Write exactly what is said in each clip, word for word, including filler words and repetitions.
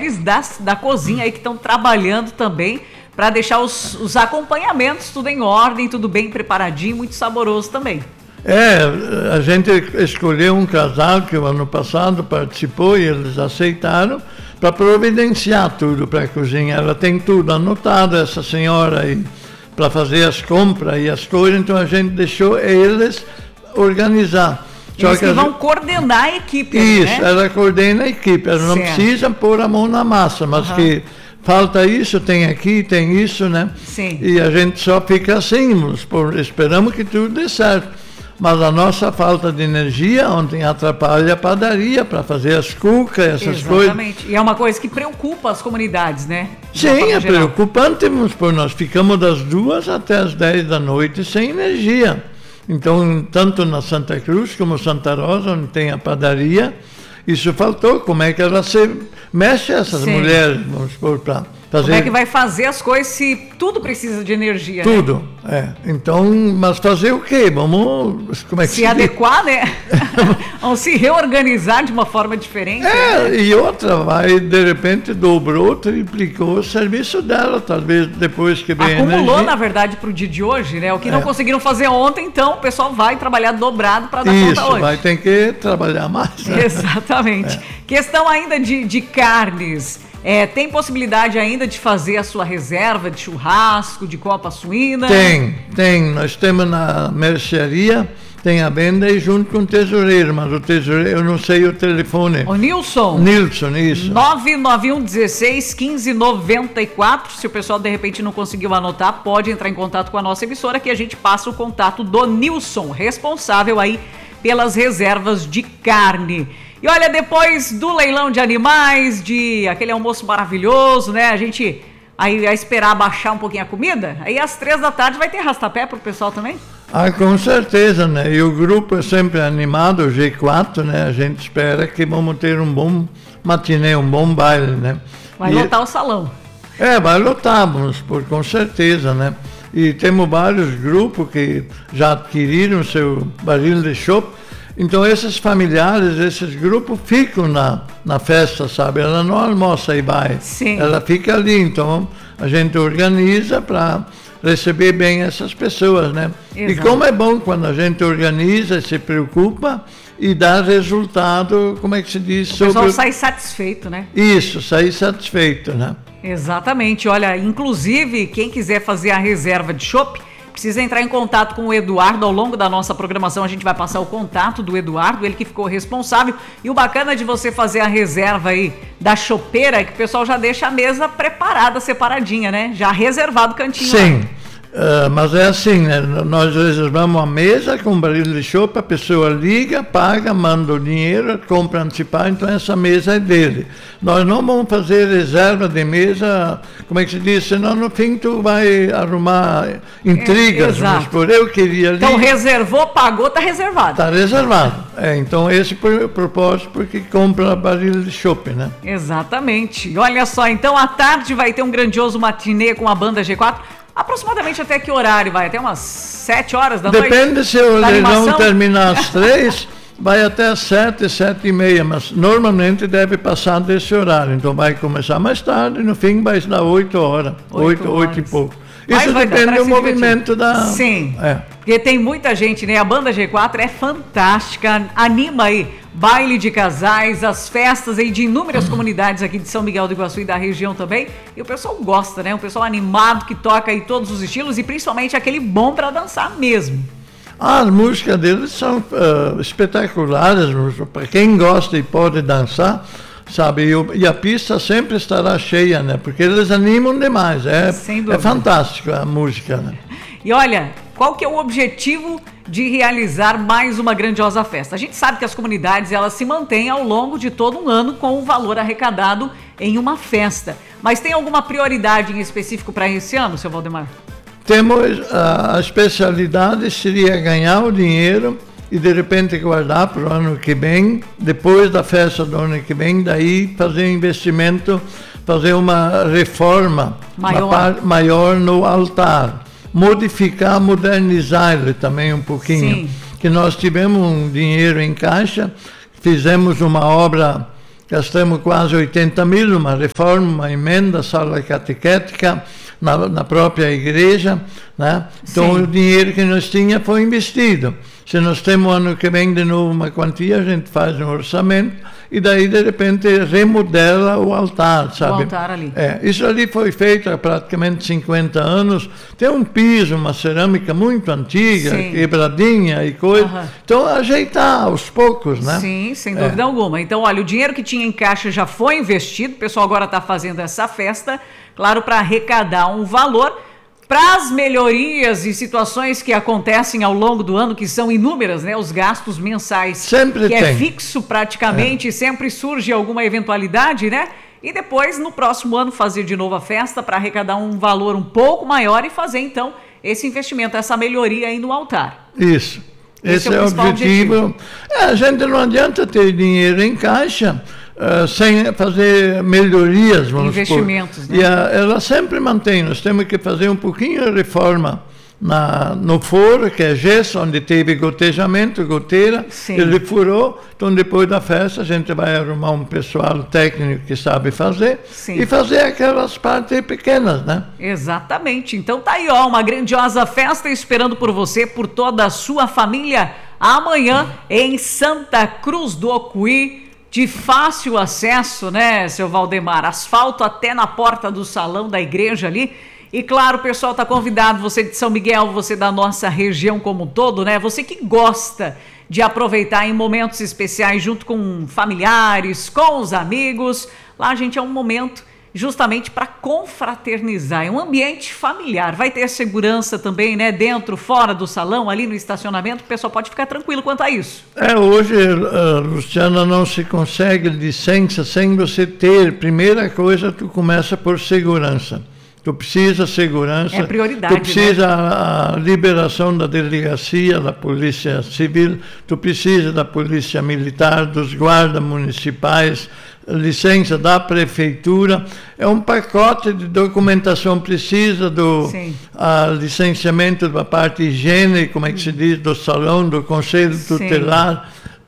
mulheres das, da cozinha aí que estão trabalhando também para deixar os, os acompanhamentos tudo em ordem, tudo bem preparadinho, muito saboroso também. É, a gente escolheu um casal que o ano passado participou e eles aceitaram para providenciar tudo para a cozinha. Ela tem tudo anotado, essa senhora aí, para fazer as compras e as coisas, então a gente deixou eles organizar. Só eles que, que vão gente... coordenar a equipe. Isso, né? Ela coordena a equipe, ela não certo. Precisa pôr a mão na massa, mas uhum. que falta isso, tem aqui, tem isso, né? Sim. E a gente só fica assim, por, esperamos que tudo dê certo. Mas a nossa falta de energia ontem atrapalha a padaria para fazer as cucas, essas Exatamente. coisas. Exatamente. E é uma coisa que preocupa as comunidades, né? Sim, é geral. Preocupante, porque nós ficamos das duas até as dez da noite sem energia. Então, tanto na Santa Cruz como Santa Rosa, onde tem a padaria, isso faltou. Como é que ela se mexe, essas Sim. mulheres, vamos supor, para fazer... Como é que vai fazer as coisas se tudo precisa de energia, Tudo, né? é. Então, mas fazer o quê? Vamos... Como é que se, se adequar, né? Vamos se reorganizar de uma forma diferente. É, né? E outra, vai, de repente, dobrou, triplicou o serviço dela, talvez depois que vem Acumulou, energia. na verdade, para o dia de hoje, né? O que é. não conseguiram fazer ontem, então, o pessoal vai trabalhar dobrado para dar Isso, conta hoje. vai ter que trabalhar mais. Né? Exatamente. É. Questão ainda de, de carnes. É, tem possibilidade ainda de fazer a sua reserva de churrasco, de copa suína? Tem, tem. Nós temos na mercearia, tem a venda e junto com o tesoureiro, mas o tesoureiro, eu não sei o telefone. O Nilson. Nilson, isso. nove nove um um seis, um cinco nove quatro. Se o pessoal de repente não conseguiu anotar, pode entrar em contato com a nossa emissora que a gente passa o contato do Nilson, responsável aí pelas reservas de carne. E olha, depois do leilão de animais, de aquele almoço maravilhoso, né? A gente aí vai esperar baixar um pouquinho a comida. Aí às três da tarde vai ter arrastapé pro pessoal também? Ah, com certeza, né? E o grupo é sempre animado, o G quatro, né? A gente espera que vamos ter um bom matinê, um bom baile, né? Vai e... lotar o salão. É, vai lotar, vamos por com certeza, né? E temos vários grupos que já adquiriram seu barril de chopp. Então esses familiares, esses grupos ficam na, na festa, sabe? Ela não almoça e vai. Sim. Ela fica ali, então a gente organiza para receber bem essas pessoas, né? Exato. E como é bom quando a gente organiza, se preocupa e dá resultado, como é que se diz? O pessoal sobre... sai satisfeito, né? Isso, sai satisfeito, né? Exatamente. Olha, inclusive, quem quiser fazer a reserva de chopp, precisa entrar em contato com o Eduardo. Ao longo da nossa programação a gente vai passar o contato do Eduardo, ele que ficou responsável. E o bacana de você fazer a reserva aí da chopeira é que o pessoal já deixa a mesa preparada, separadinha, né? Já reservado o cantinho. Sim, uh, mas é assim, né? Nós reservamos a mesa com um barril de chopp, a pessoa liga, paga, manda o dinheiro, compra antecipado, então essa mesa é dele. Nós não vamos fazer reserva de mesa, como é que se diz, senão no fim tu vai arrumar intrigas. É, mas por eu queria ali. Então reservou, pagou, tá reservado. Está reservado. É, então esse foi o propósito, porque compra barril de chopp, né? Exatamente. Olha só, então à tarde vai ter um grandioso matinê com a banda G quatro. Aproximadamente até que horário vai? Até umas sete horas da noite? Depende se o leilão terminar às três, vai até às sete, sete e meia, mas normalmente deve passar desse horário. Então vai começar mais tarde, no fim vai dar oito horas, oito, oito e pouco. Isso depende do movimento da... Sim, é. Porque tem muita gente, né? A banda G quatro é fantástica, anima aí baile de casais, as festas aí de inúmeras comunidades aqui de São Miguel do Iguaçu e da região também. E o pessoal gosta, né? O pessoal animado que toca aí todos os estilos e principalmente aquele bom para dançar mesmo. As músicas deles são uh, espetaculares, para quem gosta e pode dançar, sabe? E, o, e a pista sempre estará cheia, né? Porque eles animam demais, é, é fantástico a música, né? E olha, qual que é o objetivo de realizar mais uma grandiosa festa? A gente sabe que as comunidades elas se mantêm ao longo de todo um ano com o valor arrecadado em uma festa. Mas tem alguma prioridade em específico para esse ano, seu Valdemar? Temos a, a especialidade seria ganhar o dinheiro e de repente guardar para o ano que vem, depois da festa do ano que vem, daí fazer investimento, fazer uma reforma maior, par, maior no altar. Modificar, modernizar ele também um pouquinho. Sim. Que nós tivemos um dinheiro em caixa, fizemos uma obra gastamos quase oitenta mil numa reforma, uma emenda, sala catequética na, na própria igreja, né? Então Sim. o dinheiro que nós tínhamos foi investido. Se nós temos ano que vem de novo uma quantia, a gente faz um orçamento e daí de repente remodela o altar, sabe? O altar ali. É, isso ali foi feito há praticamente cinquenta anos. Tem um piso, uma cerâmica muito antiga, Sim. quebradinha e coisa. Uhum. Então ajeitar aos poucos, né? Sim, sem dúvida é. alguma. Então, olha, o dinheiro que tinha em caixa já foi investido. O pessoal agora está fazendo essa festa, claro, para arrecadar um valor para as melhorias e situações que acontecem ao longo do ano, que são inúmeras, né? Os gastos mensais, sempre que tem. é fixo praticamente, é. sempre surge alguma eventualidade, né? E depois, no próximo ano, fazer de novo a festa para arrecadar um valor um pouco maior e fazer, então, esse investimento, essa melhoria aí no altar. Isso. Esse, Esse é o objetivo. objetivo. É, a gente não adianta ter dinheiro em caixa Uh, sem fazer melhorias, vamos investimentos, supor. Né? E a, ela sempre mantém, nós temos que fazer um pouquinho de reforma na, no foro, que é gesso, onde teve gotejamento, goteira, Sim. ele furou, então depois da festa a gente vai arrumar um pessoal técnico que sabe fazer Sim. e fazer aquelas partes pequenas, né? Exatamente, então tá aí, ó, uma grandiosa festa esperando por você, por toda a sua família, amanhã em Santa Cruz do Ocuí, de fácil acesso, né, seu Valdemar? Asfalto até na porta do salão da igreja ali. E claro, o pessoal está convidado, você de São Miguel, você da nossa região como um todo, né? Você que gosta de aproveitar em momentos especiais junto com familiares, com os amigos. Lá, gente, é um momento justamente para confraternizar, é um ambiente familiar. Vai ter segurança também, né? Dentro, fora do salão, ali no estacionamento, o pessoal pode ficar tranquilo quanto a isso. É, hoje, uh, Luciana, não se consegue licença sem você ter, primeira coisa, tu começa por segurança. Tu precisa segurança. É prioridade, Tu precisa né? a, a liberação da delegacia, da polícia civil, tu precisa da polícia militar, dos guardas municipais, licença da prefeitura. É um pacote de documentação, precisa do a, licenciamento da parte higiene, como é que se diz, do salão, do conselho tutelar,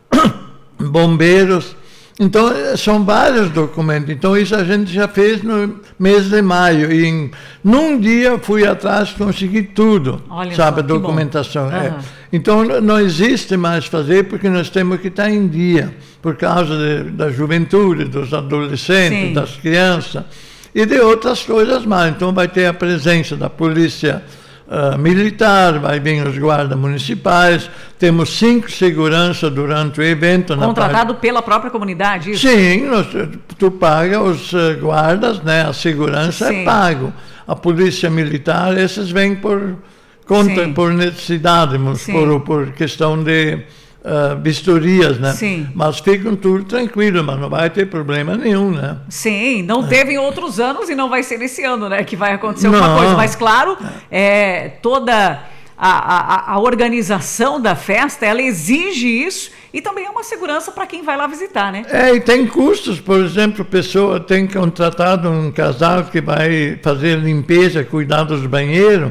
bombeiros. Então, são vários documentos. Então, isso a gente já fez no mês de maio. E em, num dia, fui atrás e consegui tudo, Olha sabe, só, a documentação. Uhum. É. Então, não existe mais fazer, porque nós temos que estar em dia, por causa de, da juventude, dos adolescentes, Sim. das crianças, e de outras coisas mais. Então, vai ter a presença da polícia Uh, militar, vai vir os guardas municipais, temos cinco seguranças durante o evento. Contratado parte... pela própria comunidade, isso? Sim, nós, tu paga os uh, guardas, né? A segurança Sim. é pago. A polícia militar, esses vêm por conta, Sim. por necessidade, por, por questão de Uh, vistorias, né? Sim. Mas ficam tudo tranquilo, mas não vai ter problema nenhum, né? Sim, não é. teve em outros anos e não vai ser nesse ano, né? Que vai acontecer alguma não. coisa. Mas, claro, é, toda a, a, a organização da festa, ela exige isso e também é uma segurança para quem vai lá visitar, né? É, e tem custos, por exemplo, a pessoa tem contratado um casal que vai fazer limpeza, cuidar dos banheiros,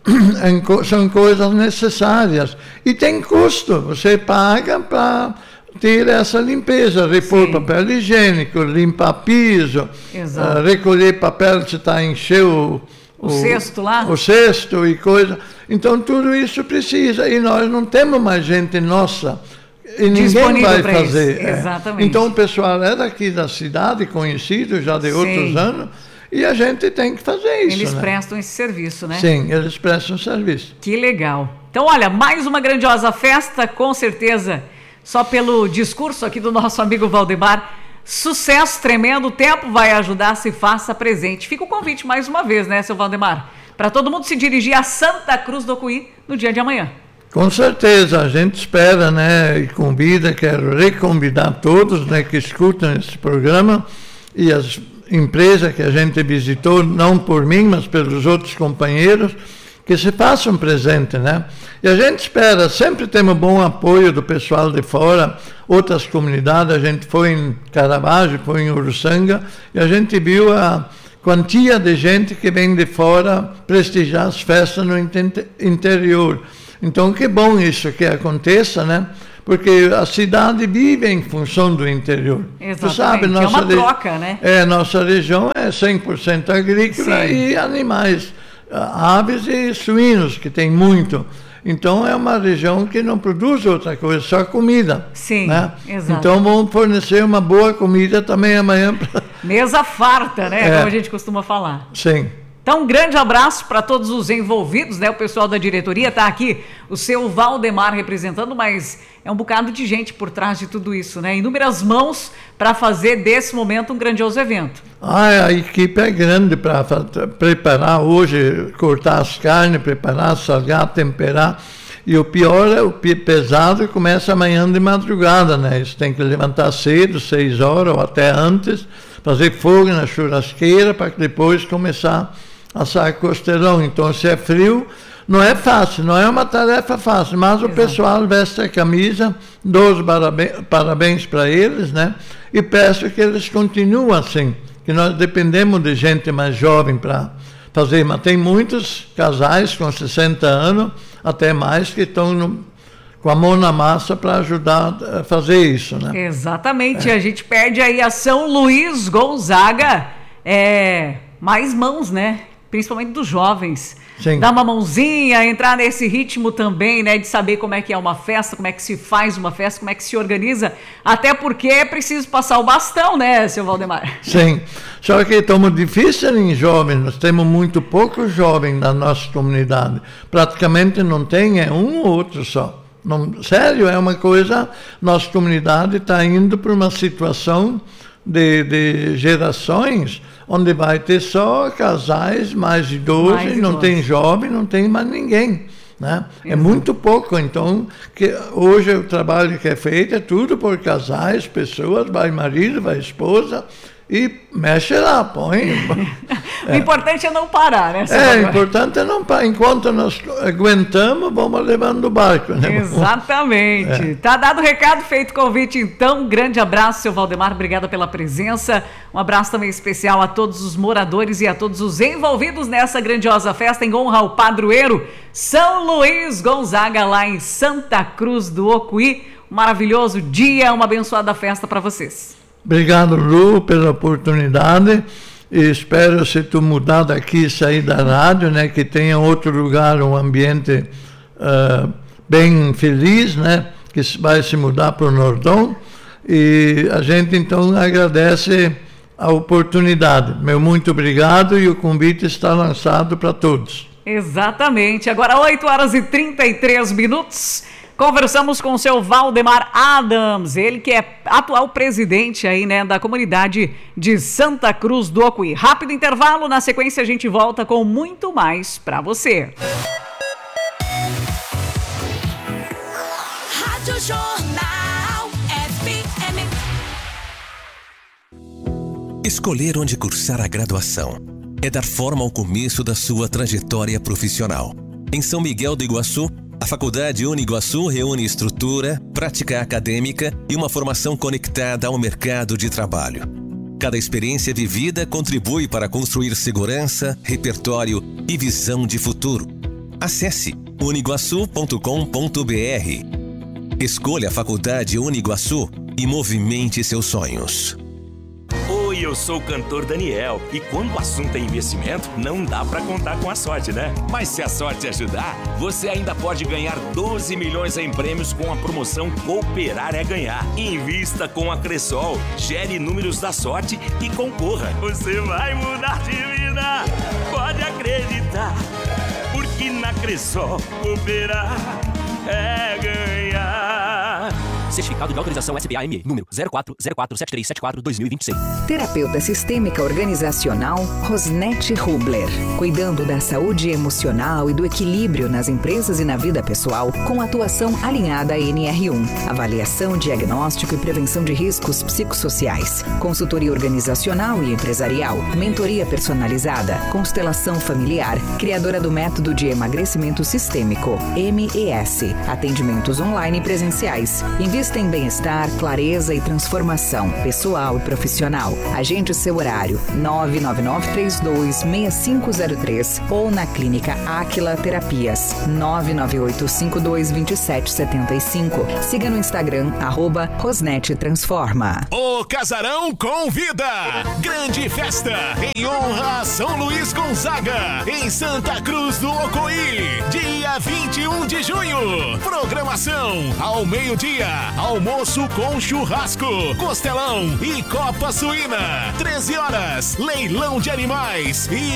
são coisas necessárias e tem custo, você paga para ter essa limpeza, repor Sim. papel higiênico, limpar piso, uh, recolher papel se está encheu o, o cesto lá, o cesto e coisa. Então tudo isso precisa e nós não temos mais gente nossa e ninguém vai fazer. É. Exatamente. Então o pessoal é daqui da cidade, conhecido já de Sim. outros anos. E a gente tem que fazer isso, Eles né? prestam esse serviço, né? Sim, eles prestam serviço. Que legal. Então, olha, mais uma grandiosa festa, com certeza, só pelo discurso aqui do nosso amigo Valdemar. Sucesso tremendo, o tempo vai ajudar, se faça presente. Fica o convite mais uma vez, né, seu Valdemar? Para todo mundo se dirigir a Santa Cruz do Ocuí no dia de amanhã. Com certeza, a gente espera, né, e convida, quero reconvidar todos, né, que escutam esse programa e as empresa que a gente visitou, não por mim, mas pelos outros companheiros, que se façam presente, né? E a gente espera, sempre temos bom apoio do pessoal de fora, outras comunidades, a gente foi em Caravaggio, foi em Uruçanga, e a gente viu a quantia de gente que vem de fora prestigiar as festas no interior. Então, que bom isso que aconteça, né? Porque a cidade vive em função do interior. Exatamente, sabe, nossa é uma re... troca, né? É, nossa região é cem por cento agrícola. Sim. E animais, aves e suínos, que tem muito. Então é uma região que não produz outra coisa, só comida. Sim, né? Exato. Então vamos fornecer uma boa comida também amanhã. Pra... Mesa farta, né? É. Como a gente costuma falar. Sim. Então, um grande abraço para todos os envolvidos, né? O pessoal da diretoria está aqui, o seu Valdemar representando, mas é um bocado de gente por trás de tudo isso, né? Inúmeras mãos para fazer desse momento um grandioso evento. Ah, a equipe é grande para preparar hoje, cortar as carnes, preparar, salgar, temperar. E o pior é o pesado começa amanhã de madrugada, né? Eles têm que levantar cedo, seis horas ou até antes, fazer fogo na churrasqueira para depois começar assar costelão. Então, se é frio, não é fácil, não é uma tarefa fácil, mas Exato. O pessoal veste a camisa, dou os parabéns para eles, né? E peço que eles continuem assim, que nós dependemos de gente mais jovem para fazer, mas tem muitos casais com sessenta anos, até mais, que estão no, com a mão na massa para ajudar a fazer isso, né? Exatamente, é. A gente perde aí a São Luís Gonzaga, é, mais mãos, né? Principalmente dos jovens. Sim. Dar uma mãozinha, entrar nesse ritmo também, né? De saber como é que é uma festa, como é que se faz uma festa, como é que se organiza. Até porque é preciso passar o bastão, né, seu Valdemar? Sim. Só que estamos difíceis em jovens. Nós temos muito poucos jovens na nossa comunidade. Praticamente não tem, é um ou outro só. Não, sério, é uma coisa... Nossa comunidade está indo para uma situação de, de gerações... onde vai ter só casais mais idosos, mais não idosos. Tem jovem, não tem mais ninguém. Né? É muito pouco, então, que hoje o trabalho que é feito é tudo por casais, pessoas, vai marido, vai esposa, e mexe lá, põe. O é. importante é não parar, né? É, o importante é não parar. Enquanto nós aguentamos, vamos levando o barco. Né? Exatamente. É. Tá dado o recado, feito o convite, então. Um grande abraço, seu Valdemar. Obrigada pela presença. Um abraço também especial a todos os moradores e a todos os envolvidos nessa grandiosa festa em honra ao padroeiro São Luís Gonzaga, lá em Santa Cruz do Ocuí. Um maravilhoso dia, uma abençoada festa para vocês. Obrigado, Lu, pela oportunidade. E espero, se tu mudar daqui e sair da rádio, né, que tenha outro lugar, um ambiente uh, bem feliz, né, que vai se mudar para o Nordão. E a gente, então, agradece a oportunidade. Meu muito obrigado e o convite está lançado para todos. Exatamente. Agora, oito horas e trinta e três minutos. Conversamos com o seu Valdemar Adams, ele que é atual presidente aí, né, da comunidade de Santa Cruz do Ocuí. Rápido intervalo, na sequência a gente volta com muito mais para você. Rádio Jornal F M. Escolher onde cursar a graduação é dar forma ao começo da sua trajetória profissional. Em São Miguel do Iguaçu, a Faculdade Uniguaçu reúne estrutura, prática acadêmica e uma formação conectada ao mercado de trabalho. Cada experiência vivida contribui para construir segurança, repertório e visão de futuro. Acesse uniguaçu ponto com ponto br. Escolha a Faculdade Uniguaçu e movimente seus sonhos. Oi, eu sou o cantor Daniel e quando o assunto é investimento, não dá pra contar com a sorte, né? Mas se a sorte ajudar, você ainda pode ganhar doze milhões em prêmios com a promoção Cooperar é Ganhar. Invista com a Cressol, gere números da sorte e concorra. Você vai mudar de vida, pode acreditar, porque na Cressol Cooperar é ganhar. Certificado de autorização S B A M E, número zero quatro zero quatro sete três sete quatro dois mil e vinte e seis. Terapeuta sistêmica organizacional Rosnete Rubler. Cuidando da saúde emocional e do equilíbrio nas empresas e na vida pessoal, com atuação alinhada à N R um. Avaliação, diagnóstico e prevenção de riscos psicossociais. Consultoria organizacional e empresarial. Mentoria personalizada. Constelação familiar. Criadora do método de emagrecimento sistêmico, M E S. Atendimentos online e presenciais. Invista Invista em bem-estar, clareza e transformação pessoal e profissional. Agende seu horário nove nove nove três dois seis cinco zero três ou na Clínica Áquila Terapias nove nove oito cinco dois dois sete sete cinco. Siga no Instagram arroba Rosnete Transforma. O Casarão convida! Grande festa em honra a São Luís Gonzaga, em Santa Cruz do Ocoí, dia vinte e um de junho. Programação ao meio-dia, almoço com churrasco, costelão e copa suína. treze horas, leilão de animais e